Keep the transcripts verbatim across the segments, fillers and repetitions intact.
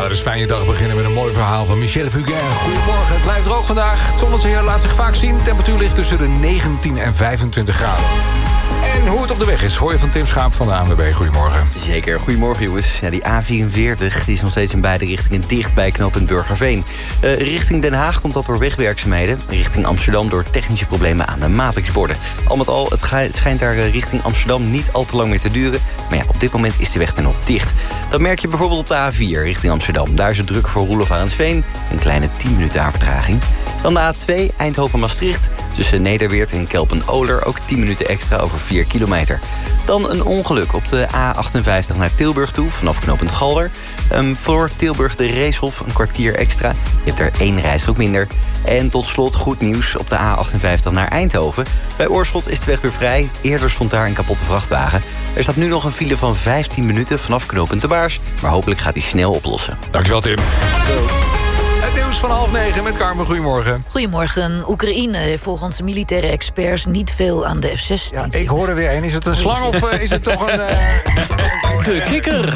laten we fijn je dag beginnen met een mooi verhaal van Michel Fugain. Goedemorgen, het blijft droog vandaag. Het zonnetje laat zich vaak zien. De temperatuur ligt tussen de negentien en vijfentwintig graden. En hoe het op de weg is, hoor je van Tim Schaap van de A N W B. Goedemorgen. Zeker, goedemorgen jongens. Ja, die A vierenveertig die is nog steeds in beide richtingen dicht bij knooppunt Burgerveen. Uh, richting Den Haag komt dat door wegwerkzaamheden. Richting Amsterdam door technische problemen aan de matrixborden. Al met al, het, ga, het schijnt daar uh, richting Amsterdam niet al te lang meer te duren. Maar ja, op dit moment is de weg dan nog dicht. Dat merk je bijvoorbeeld op de A vier richting Amsterdam. Daar is het druk voor Roelof Arendsveen. Een kleine tien minuten aan vertraging. Dan de A twee, Eindhoven-Maastricht. Tussen Nederweert en Kelpen-Oler ook tien minuten extra over vier kilometer. Dan een ongeluk op de A achtenvijftig naar Tilburg toe, vanaf knooppunt Galder. Um, voor Tilburg de Reeshof een kwartier extra. Je hebt er één rijstrook minder. En tot slot goed nieuws op de A achtenvijftig naar Eindhoven. Bij Oorschot is de weg weer vrij. Eerder stond daar een kapotte vrachtwagen. Er staat nu nog een file van vijftien minuten vanaf knooppunt De Baars. Maar hopelijk gaat die snel oplossen. Dankjewel, Tim. Het nieuws van half negen met Carmen. Goedemorgen. Goedemorgen. Oekraïne heeft volgens militaire experts niet veel aan de F zestien. Ja, ik hoor er weer een. Is het een slang of uh, is het toch een... Uh... De kikker.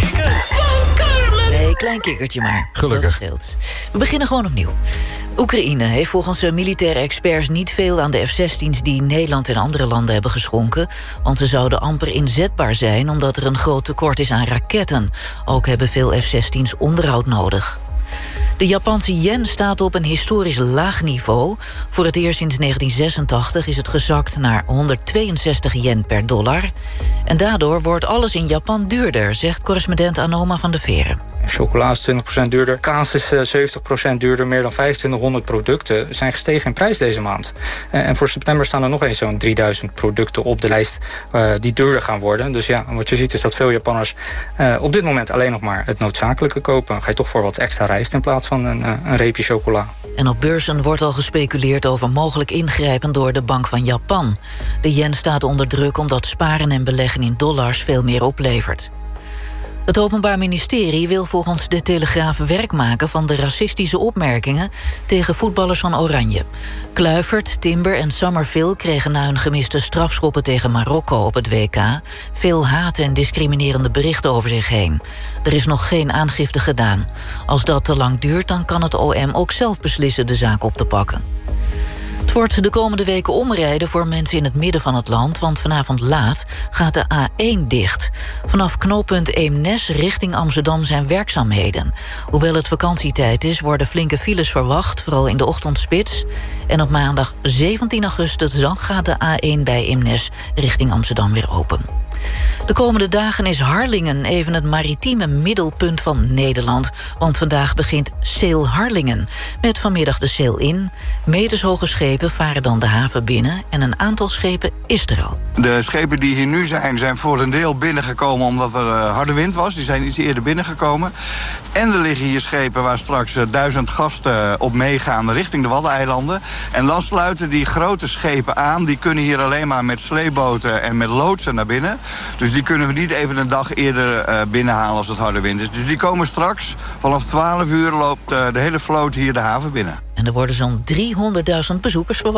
Nee, klein kikkertje maar. Gelukkig. Dat scheelt. We beginnen gewoon opnieuw. Oekraïne heeft volgens militaire experts niet veel aan de F zestien's... die Nederland en andere landen hebben geschonken. Want ze zouden amper inzetbaar zijn... omdat er een groot tekort is aan raketten. Ook hebben veel F zestien's onderhoud nodig. De Japanse yen staat op een historisch laag niveau. Voor het eerst sinds negentien zesentachtig is het gezakt naar honderdtweeënzestig yen per dollar. En daardoor wordt alles in Japan duurder, zegt correspondent Anoma van de Veren. Chocola is twintig procent duurder, kaas is zeventig procent duurder... meer dan vijfentwintighonderd producten zijn gestegen in prijs deze maand. En voor september staan er nog eens zo'n drieduizend producten op de lijst... Uh, die duurder gaan worden. Dus ja, wat je ziet is dat veel Japanners uh, op dit moment alleen nog maar het noodzakelijke kopen. Dan ga je toch voor wat extra rijst in plaats van een, uh, een reepje chocola. En op beurzen wordt al gespeculeerd over mogelijk ingrijpen door de Bank van Japan. De yen staat onder druk omdat sparen en beleggen in dollars veel meer oplevert. Het Openbaar Ministerie wil volgens de Telegraaf werk maken van de racistische opmerkingen tegen voetballers van Oranje. Kluivert, Timber en Summerville kregen na hun gemiste strafschoppen tegen Marokko op het W K veel haat en discriminerende berichten over zich heen. Er is nog geen aangifte gedaan. Als dat te lang duurt, dan kan het O M ook zelf beslissen de zaak op te pakken. Het wordt de komende weken omrijden voor mensen in het midden van het land... want vanavond laat gaat de A één dicht. Vanaf knooppunt Eemnes richting Amsterdam zijn werkzaamheden. Hoewel het vakantietijd is, worden flinke files verwacht... vooral in de ochtendspits. En op maandag zeventien augustus dan gaat de A één bij Eemnes richting Amsterdam weer open. De komende dagen is Harlingen even het maritieme middelpunt van Nederland. Want vandaag begint Sail Harlingen. Met vanmiddag de Sail in. Metershoge schepen varen dan de haven binnen. En een aantal schepen is er al. De schepen die hier nu zijn, zijn voor een deel binnengekomen omdat er uh, harde wind was. Die zijn iets eerder binnengekomen. En er liggen hier schepen waar straks uh, duizend gasten op meegaan richting de Waddeneilanden. En dan sluiten die grote schepen aan. Die kunnen hier alleen maar met sleepboten en met loodsen naar binnen. Dus die kunnen we niet even een dag eerder uh, binnenhalen als het harde wind is. Dus die komen straks. Vanaf twaalf uur loopt uh, de hele vloot hier de haven binnen. En er worden zo'n driehonderdduizend bezoekers verwacht.